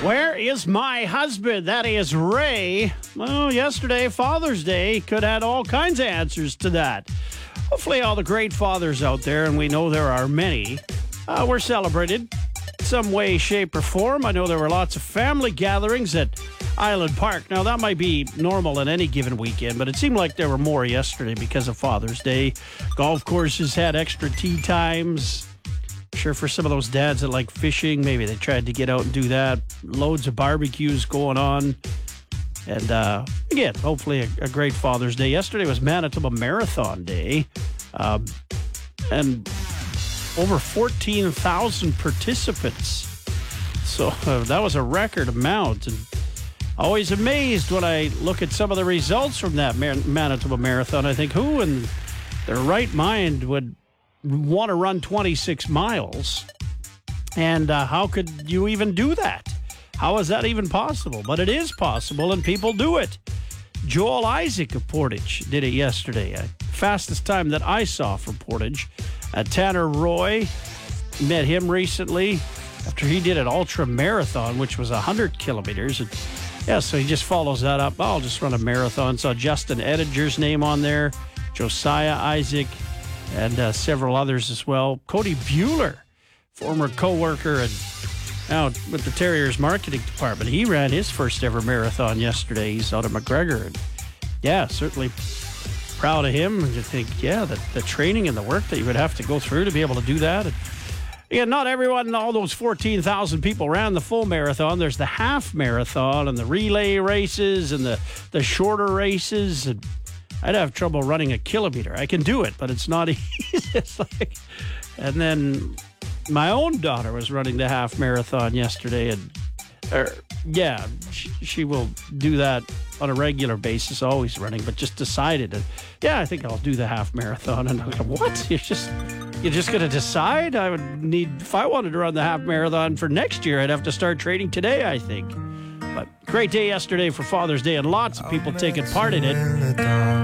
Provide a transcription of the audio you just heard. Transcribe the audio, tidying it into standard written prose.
Where is my husband? That is Ray. Well, yesterday, Father's Day, could have had all kinds of answers to that. Hopefully all the great fathers out there, and we know there are many, were celebrated some way, shape, or form. I know there were lots of family gatherings at Island Park. Now, that might be normal in any given weekend, but it seemed like there were more yesterday because of Father's Day. Golf courses had extra tee times. Sure, for some of those dads that like fishing, maybe they tried to get out and do that. Loads of barbecues going on. And again, hopefully a great Father's Day. Yesterday was Manitoba Marathon Day. And over 14,000 participants. So that was a record amount. And always amazed when I look at some of the results from that Manitoba Marathon. I think, who in their right mind would want to run 26 miles? And how could you even do that? How is that even possible? But it is possible, and people do it. Joel Isaac of Portage did it yesterday. Fastest time that I saw for Portage. Tanner Roy, met him recently after he did an ultra marathon, which was 100 kilometers. And yeah, so he just follows that up. I'll just run a marathon. Saw Justin Edinger's name on there, Josiah Isaac, and several others as well. Cody Bueller, former co-worker and now with the Terriers marketing department. He ran his first ever marathon yesterday. He's out of McGregor. And yeah, certainly proud of him. And you think, yeah, the training and the work that you would have to go through to be able to do that. And yeah, not everyone, all those 14,000 people ran the full marathon. There's the half marathon and the relay races and the shorter races. And I'd have trouble running a kilometer. I can do it, but it's not easy. It's like, and then my own daughter was running the half marathon yesterday, and yeah, she will do that on a regular basis, always running, but just decided that, yeah, I think I'll do the half marathon. And I'm like, what? You're just going to decide? I would need, if I wanted to run the half marathon for next year, I'd have to start training today, I think. But great day yesterday for Father's Day, and lots of people taking part in it.